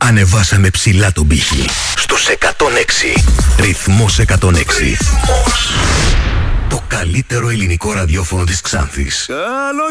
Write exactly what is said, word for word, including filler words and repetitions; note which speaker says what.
Speaker 1: Ανεβάσαμε ψηλά τον πύχη. Στους εκατόν έξι. Ρυθμός εκατόν έξι. Ρυθμός. Το καλύτερο ελληνικό ραδιόφωνο της Ξάνθης.
Speaker 2: Καλό